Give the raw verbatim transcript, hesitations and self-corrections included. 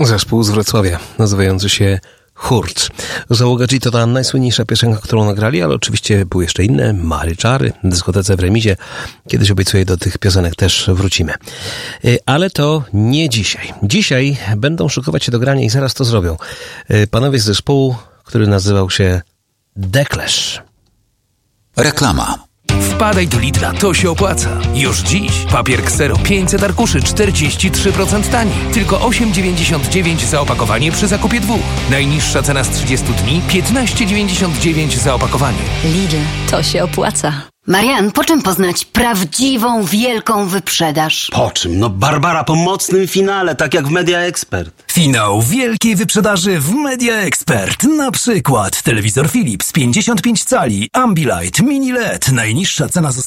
Zespół z Wrocławia, nazywający się Hurt. Załoga G to ta najsłynniejsza piosenka, którą nagrali, ale oczywiście były jeszcze inne, Mary Czary, dyskotece w remizie. Kiedyś obiecuję, do tych piosenek też wrócimy. Ale to nie dzisiaj. Dzisiaj będą szykować się do grania i zaraz to zrobią. Panowie z zespołu, który nazywał się The Clash. Reklama. Wpadaj do Lidla, to się opłaca. Już dziś papier Xero pięćset arkuszy czterdzieści trzy procent taniej. Tylko osiem dziewięćdziesiąt dziewięć za opakowanie przy zakupie dwóch. Najniższa cena z trzydziestu dni piętnaście dziewięćdziesiąt dziewięć za opakowanie. Lidl, to się opłaca. Marian, po czym poznać prawdziwą, wielką wyprzedaż? Po czym? No Barbara po mocnym finale, tak jak w Media Expert. Finał wielkiej wyprzedaży w Media Expert. Na przykład telewizor Philips pięćdziesiąt pięć cali, Ambilight, Mini L E D. Najniższa cena została